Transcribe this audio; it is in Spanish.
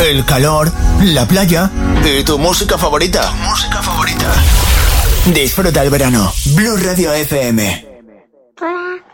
el calor, la playa y tu música favorita. Disfruta el verano. Blue Radio FM. Hola.